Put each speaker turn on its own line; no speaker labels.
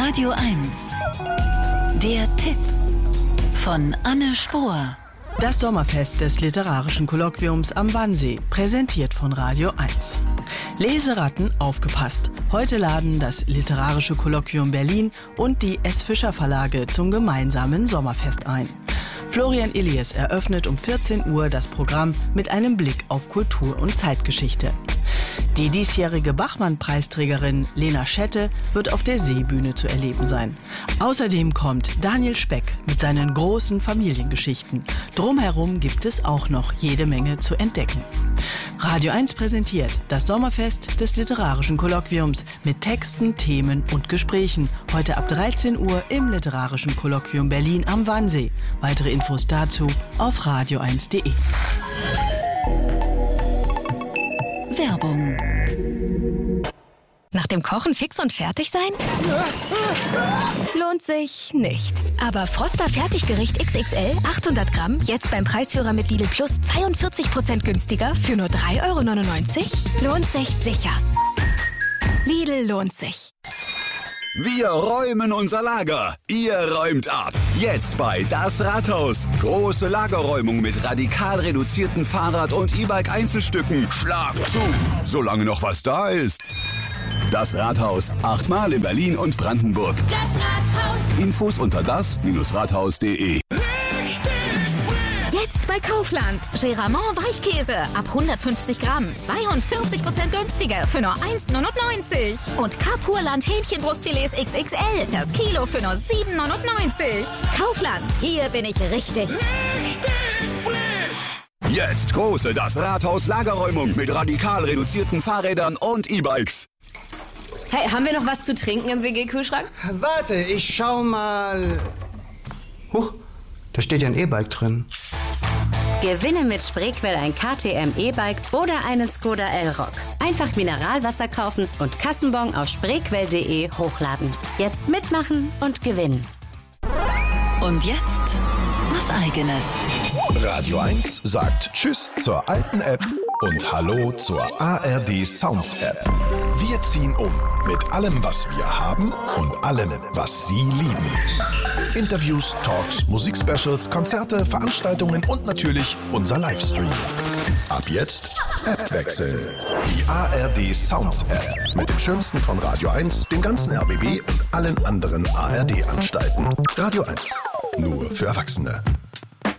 Radio 1. Der Tipp von Anne Spohr.
Das Sommerfest des Literarischen Kolloquiums am Wannsee, präsentiert von Radio 1. Leseratten, aufgepasst! Heute laden das Literarische Kolloquium Berlin und die S. Fischer Verlage zum gemeinsamen Sommerfest ein. Florian Illies eröffnet um 14 Uhr das Programm mit einem Blick auf Kultur und Zeitgeschichte. Die diesjährige Bachmann-Preisträgerin Lena Schette wird auf der Seebühne zu erleben sein. Außerdem kommt Daniel Speck mit seinen großen Familiengeschichten. Drumherum gibt es auch noch jede Menge zu entdecken. Radio 1 präsentiert das Sommerfest des Literarischen Kolloquiums mit Texten, Themen und Gesprächen. Heute ab 13 Uhr im Literarischen Kolloquium Berlin am Wannsee. Weitere Infos dazu auf radio1.de.
Werbung.
Nach dem Kochen fix und fertig sein? Lohnt sich nicht. Aber Froster Fertiggericht XXL 800 Gramm jetzt beim Preisführer mit Lidl Plus 42% günstiger für nur 3,99 €? Lohnt sich sicher. Lidl lohnt sich.
Wir räumen unser Lager. Ihr räumt ab. Jetzt bei Das Rathaus. Große Lagerräumung mit radikal reduzierten Fahrrad- und E-Bike-Einzelstücken. Schlag zu, solange noch was da ist. Das Rathaus. 8-mal in Berlin und Brandenburg.
Das Rathaus.
Infos unter das-rathaus.de.
Jetzt bei Kaufland. Geramont Weichkäse ab 150 Gramm. 42% günstiger für nur 1,99 €. Und Kapurland Hähnchenbrustfilets XXL. Das Kilo für nur 7,99 €. Kaufland. Hier bin ich richtig.
Jetzt große Das Rathaus Lagerräumung mit radikal reduzierten Fahrrädern und E-Bikes.
Hey, haben wir noch was zu trinken im WG-Kühlschrank?
Warte, ich schau mal. Huch, da steht ja ein E-Bike drin.
Gewinne mit Spreequell ein KTM E-Bike oder einen Skoda Elrock. Einfach Mineralwasser kaufen und Kassenbon auf spreequell.de hochladen. Jetzt mitmachen und gewinnen.
Und jetzt was Eigenes.
Radio 1 sagt Tschüss zur alten App und Hallo zur ARD Sounds App. Wir ziehen um mit allem, was wir haben und allem, was Sie lieben. Interviews, Talks, Musikspecials, Konzerte, Veranstaltungen und natürlich unser Livestream. Ab jetzt App wechseln. Die ARD Sounds App mit dem Schönsten von Radio 1, dem ganzen RBB und allen anderen ARD-Anstalten. Radio 1. Nur für Erwachsene.